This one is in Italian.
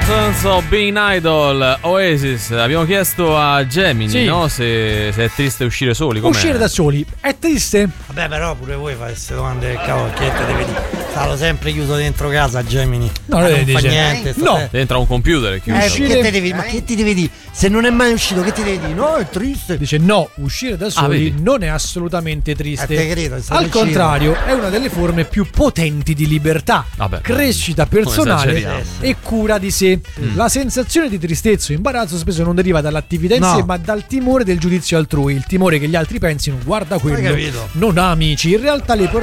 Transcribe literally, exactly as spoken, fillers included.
Thousands of Being Idol, Oasis. Abbiamo chiesto a Gemini, sì, no? Se, se è triste uscire soli. Com'è? Uscire da soli è triste? Vabbè, però pure voi fate queste domande del cavolo. Che te devi dire? Stavo sempre chiuso dentro casa, Gemini. No, non dice, fa niente. no. Te... Dentro a un computer è chiuso. Eh, che te devi, ma che ti devi dire? Se non è mai uscito, che ti devi dire? No, è triste. Dice no, uscire da soli ah, non è assolutamente triste. Eh, te credo, al contrario, è una delle forme più potenti di libertà, Vabbè, crescita personale e cura di sé. Mm. La sensazione di tristezza o imbarazzo spesso non deriva dall'attività in no. sé, ma dal timore del giudizio altrui, il timore che gli altri pensino guarda quello, non ha amici. In realtà le